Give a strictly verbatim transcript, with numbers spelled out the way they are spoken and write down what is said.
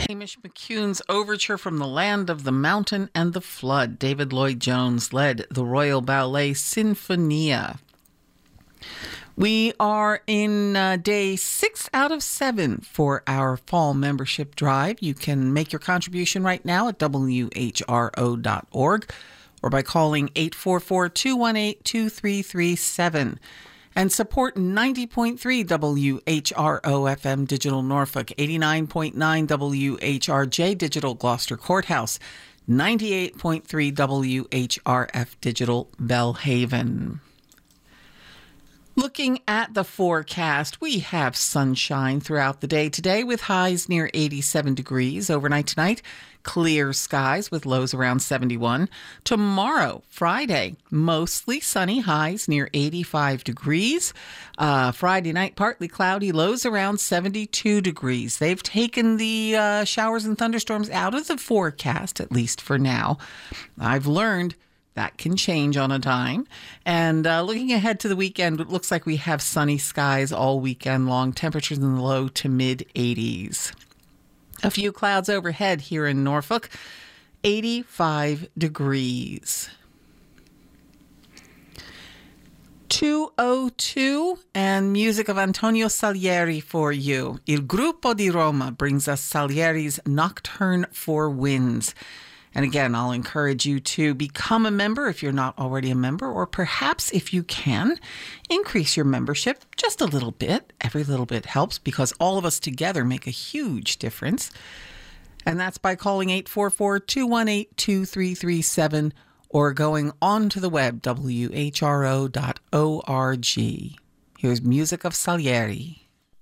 Hamish McCune's Overture from the Land of the Mountain and the Flood. David Lloyd-Jones led the Royal Ballet Sinfonia. We are in uh, day six out of seven for our fall membership drive. You can make your contribution right now at W H R O dot org or by calling eight four four, two one eight, two three three seven. And support ninety point three W H R O F M Digital Norfolk, eighty-nine point nine W H R J Digital Gloucester Courthouse, ninety-eight point three W H R F Digital Bellhaven. Looking at the forecast, we have sunshine throughout the day today with highs near eighty-seven degrees. Overnight tonight, clear skies with lows around seventy-one. Tomorrow, Friday, mostly sunny, highs near eighty-five degrees. Uh, Friday night, partly cloudy, lows around seventy-two degrees. They've taken the uh, showers and thunderstorms out of the forecast, at least for now. I've learned that can change on a dime. And uh, looking ahead to the weekend, it looks like we have sunny skies all weekend long, temperatures in the low to mid eighties. A few clouds overhead here in Norfolk, eighty-five degrees. two oh two and music of Antonio Salieri for you. Il Gruppo di Roma brings us Salieri's Nocturne for Winds. And again, I'll encourage you to become a member if you're not already a member, or perhaps if you can, increase your membership just a little bit. Every little bit helps because all of us together make a huge difference. And that's by calling eight four four, two one eight, two three three seven or going onto the web, W H R O dot org. Here's music of Salieri.